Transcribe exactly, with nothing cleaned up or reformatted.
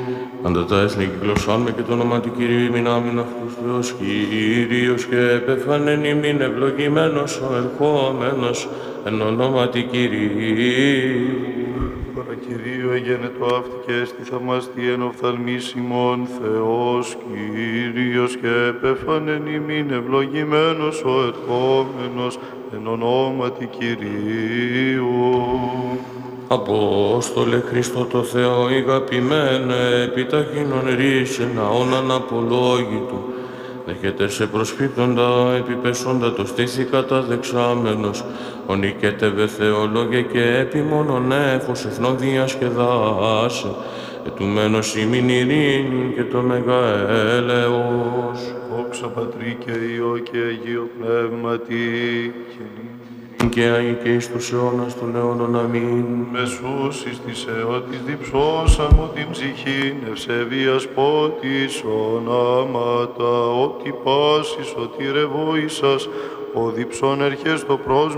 Πάντα τα έθνη κυκλωσάμε και το όνομα του Κυρίου ημιν άμυνα αυτούς Θεός Κύριος και επεφανέν ημιν ευλογημένος ο ερχόμενος εν ονόματι Κυρίου. Παρακυρίου εγένετο αυτή και έστι θαυμαστή εν οφθαλμής ημών Θεός Κύριος και επέφανεν ημίν ευλογημένος ο ερχόμενος εν ονόματι Κυρίου. Απόστολε Χριστό το Θεό ηγαπημένε, επιταχύνων ρίσε ναόν αναπολόγητου, δέχεται σε προσπίπτοντα, επιπεσόντα το στήθη καταδεξάμενος, ο νικέτευε Θεολόγε και επιμόνον έφος εθνών διασκεδάσε, ετουμένος ημιν ειρήνη και το μεγα έλεος. Δόξα Πατρί και Υιό και Αγίο Πνεύματι, και αεί και εις τους αιώνας των αιώνων αμήν. μεσούσις της αιώτης διψώσαμο την ψυχήν, ευσεβίας πότης ονάματα, ότι πάσης, ότι ρεβόησας, ο διψών ερχές το πρόσμα,